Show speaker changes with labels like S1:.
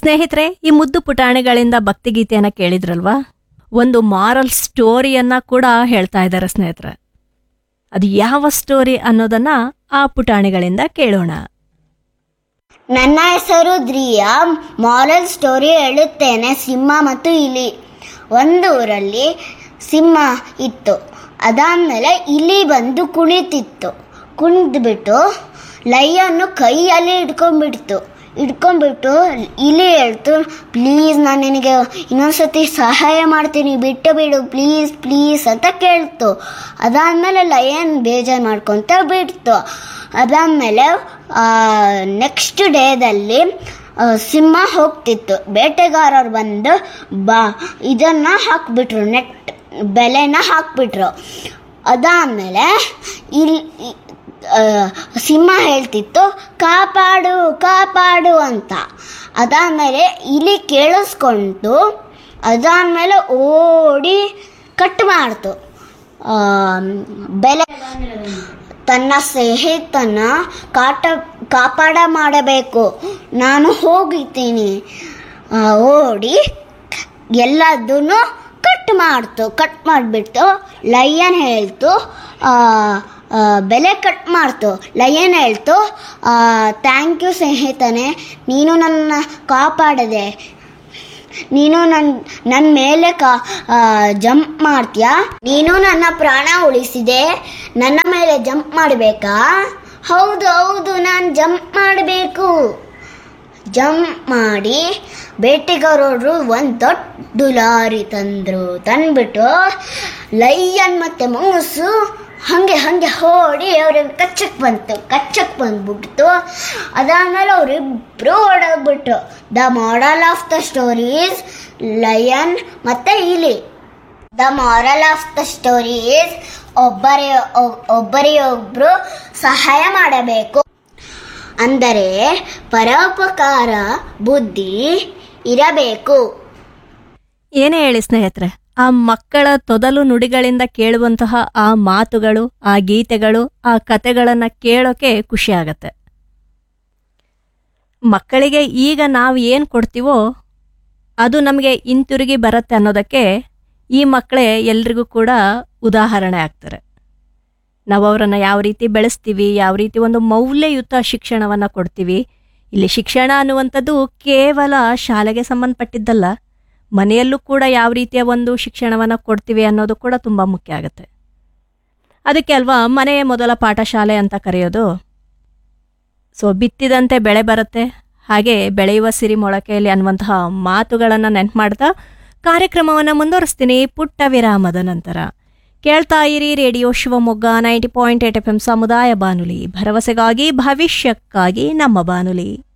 S1: ಸ್ನೇಹಿತರೆ, ಈ ಮುದ್ದು ಪುಟಾಣಿಗಳಿಂದ ಭಕ್ತಿಗೀತೆಯನ್ನ ಕೇಳಿದ್ರಲ್ವಾ? ಒಂದು ಮಾರಲ್ ಸ್ಟೋರಿಯನ್ನ ಕೂಡ ಹೇಳ್ತಾ ಇದ್ದಾರೆ ಸ್ನೇಹಿತರೆ. ಅದು ಯಾವ ಸ್ಟೋರಿ ಅನ್ನೋದನ್ನ ಆ ಪುಟಾಣಿಗಳಿಂದ ಕೇಳೋಣ.
S2: ನನ್ನ ಹೆಸರು ದ್ರಿಯಾ. ಮಾರಲ್ ಸ್ಟೋರಿ ಹೇಳುತ್ತೇನೆ. ಸಿಂಹ ಮತ್ತು ಇಲಿ. ಒಂದು ಊರಲ್ಲಿ ಸಿಂಹ ಇತ್ತು. ಅದಾದಮೇಲೆ ಇಲಿ ಬಂದು ಕುಣಿತಿತ್ತು. ಕುಣಿದ್ಬಿಟ್ಟು ಲೈಯನ್ನು ಕೈಯಲ್ಲಿ ಹಿಡ್ಕೊಂಡ್ಬಿಟ್ಟು ಇಲಿ ಹೇಳ್ತು, ಪ್ಲೀಸ್ ನಾನು ನಿನಗೆ ಇನ್ನೊಂದ್ಸತಿ ಸಹಾಯ ಮಾಡ್ತೀನಿ, ಬಿಟ್ಟು ಬಿಡು ಪ್ಲೀಸ್ ಪ್ಲೀಸ್ ಅಂತ ಕೇಳ್ತು. ಅದಾದಮೇಲೆ ಲಯನ್ ಬೇಜಾರು ಮಾಡ್ಕೊತ ಬಿಡ್ತು. ಅದಾದಮೇಲೆ ನೆಕ್ಸ್ಟ್ ಡೇದಲ್ಲಿ ಸಿಂಹ ಹೋಗ್ತಿತ್ತು. ಬೇಟೆಗಾರರು ಬಂದು ಇದನ್ನು ಹಾಕ್ಬಿಟ್ರು, ಬೆಲೆನ ಹಾಕ್ಬಿಟ್ರು. ಅದಾದಮೇಲೆ ಸಿಂಹ ಹೇಳ್ತಿತ್ತು, ಕಾಪಾಡು ಕಾಪಾಡು ಅಂತ. ಅದಾದಮೇಲೆ ಇಲಿ ಕೇಳಿಸ್ಕೊಂಡು ಅದಾದಮೇಲೆ ಓಡಿ ಕಟ್ ಮಾಡ್ತು. ಬೆಲೆ ತನ್ನ ಸ್ನೇಹಿತನ ಕಾಪಾಡ ಮಾಡಬೇಕು, ನಾನು ಹೋಗಿದ್ದೀನಿ. ಓಡಿ ಎಲ್ಲದನ್ನು ಕಟ್ ಮಾಡಿಬಿಟ್ಟು ಲಯನ್ ಹೇಳ್ತು, ಬೆಲೆ ಕಟ್ ಮಾಡ್ತು. ಲಯನ್ ಹೇಳ್ತು, ಥ್ಯಾಂಕ್ ಯು ಸ್ನೇಹಿತನೇ, ನೀನು ನನ್ನ ಕಾಪಾಡಿದೆ. ನೀನು ನನ್ನ ಮೇಲೆ ಜಂಪ್ ಮಾಡ್ತೀಯಾ? ನೀನು ನನ್ನ ಪ್ರಾಣ ಉಳಿಸಿದೆ, ನನ್ನ ಮೇಲೆ ಜಂಪ್ ಮಾಡಬೇಕಾ? ಹೌದು ಹೌದು, ನಾನು ಜಂಪ್ ಮಾಡಬೇಕು. ಜಂಪ್ ಮಾಡಿ ಬೇಟೆಗಾರರು ಒಂದು ದೊಡ್ಡ ಲಾರಿ ತಂದ್ಬಿಟ್ಟು ಲಯನ್ ಮತ್ತು ಮೌಸು ಹಂಗೆ ಓಡಿ ಅವ್ರಿಗೆ ಕಚ್ಚಕ್ಕೆ ಬಂದ್ಬಿಡ್ತು. ಅದಾದಮೇಲೆ ಅವರಿಬ್ಬರು ಓಡೋಗ್ಬಿಟ್ರು. The moral of the story is lion ಮತ್ತು ಇಲಿ. The moral of the story is ಒಬ್ಬರಿಗೊಬ್ಬರು ಸಹಾಯ ಮಾಡಬೇಕು. ಅಂದರೆ ಪರೋಪಕಾರ ಬುದ್ಧಿ ಇರಬೇಕು.
S1: ಏನೇ ಹೇಳಿ ಸ್ನೇಹಿತರೆ, ಆ ಮಕ್ಕಳ ತೊದಲು ನುಡಿಗಳಿಂದ ಕೇಳುವಂತಹ ಆ ಮಾತುಗಳು, ಆ ಗೀತೆಗಳು, ಆ ಕತೆಗಳನ್ನು ಕೇಳೋಕೆ ಖುಷಿ ಆಗತ್ತೆ. ಮಕ್ಕಳಿಗೆ ಈಗ ನಾವು ಏನು ಕೊಡ್ತೀವೋ ಅದು ನಮಗೆ ಹಿಂತಿರುಗಿ ಬರುತ್ತೆ ಅನ್ನೋದಕ್ಕೆ ಈ ಮಕ್ಕಳೇ ಎಲ್ರಿಗೂ ಕೂಡ ಉದಾಹರಣೆ ಆಗ್ತಾರೆ. ನಾವು ಅವರನ್ನು ಯಾವ ರೀತಿ ಬೆಳೆಸ್ತೀವಿ, ಯಾವ ರೀತಿ ಒಂದು ಮೌಲ್ಯಯುತ ಶಿಕ್ಷಣವನ್ನು ಕೊಡ್ತೀವಿ. ಇಲ್ಲಿ ಶಿಕ್ಷಣ ಅನ್ನುವಂಥದ್ದು ಕೇವಲ ಶಾಲೆಗೆ ಸಂಬಂಧಪಟ್ಟಿದ್ದಲ್ಲ, ಮನೆಯಲ್ಲೂ ಕೂಡ ಯಾವ ರೀತಿಯ ಒಂದು ಶಿಕ್ಷಣವನ್ನು ಕೊಡ್ತೀವಿ ಅನ್ನೋದು ಕೂಡ ತುಂಬ ಮುಖ್ಯ ಆಗುತ್ತೆ. ಅದಕ್ಕೆ ಅಲ್ವಾ ಮನೆಯೇ ಮೊದಲ ಪಾಠಶಾಲೆ ಅಂತ ಕರೆಯೋದು. ಸೊ ಬಿತ್ತಿದಂತೆ ಬೆಳೆ ಬರುತ್ತೆ, ಹಾಗೆ ಬೆಳೆಯುವ ಸಿರಿ ಮೊಳಕೆಯಲ್ಲಿ ಅನ್ನುವಂತಹ ಮಾತುಗಳನ್ನು ನೆನಪು ಮಾಡ್ತಾ ಕಾರ್ಯಕ್ರಮವನ್ನು ಮುಂದುವರಿಸ್ತೀನಿ ಪುಟ್ಟ ವಿರಾಮದ ನಂತರ. ಕೇಳ್ತಾ ಇರಿ ರೇಡಿಯೋ ಶಿವಮೊಗ್ಗ 90.8 FM ಸಮುದಾಯ ಬಾನುಲಿ, ಭರವಸೆಗಾಗಿ ಭವಿಷ್ಯಕ್ಕಾಗಿ ನಮ್ಮ ಬಾನುಲಿ.